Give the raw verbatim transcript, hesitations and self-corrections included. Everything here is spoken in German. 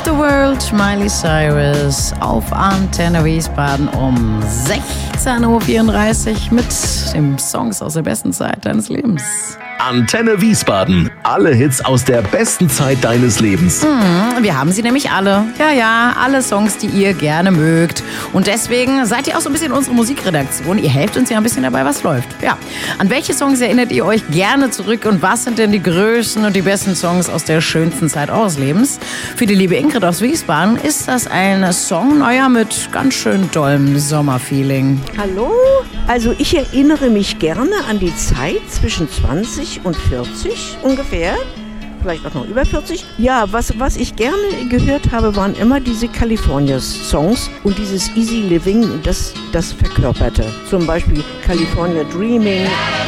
the World, Miley Cyrus auf Antenne Wiesbaden um sechzehn Uhr vierunddreißig mit den Songs aus der besten Zeit deines Lebens. Antenne Wiesbaden. Alle Hits aus der besten Zeit deines Lebens. Hm, wir haben sie nämlich alle. Ja, ja, alle Songs, die ihr gerne mögt. Und deswegen seid ihr auch so ein bisschen unsere Musikredaktion. Ihr helft uns ja ein bisschen dabei, was läuft. Ja, an welche Songs erinnert ihr euch gerne zurück? Und was sind denn die größten und die besten Songs aus der schönsten Zeit eures Lebens? Für die liebe Ingrid aus Wiesbaden ist das ein Song, naja, mit ganz schön dollem Sommerfeeling. Hallo? Also ich erinnere mich gerne an die Zeit zwischen zwanzig und vierzig ungefähr, vielleicht auch noch über vierzig. Ja, was, was ich gerne gehört habe, waren immer diese California-Songs und dieses Easy Living, das, das verkörperte. Zum Beispiel California Dreaming.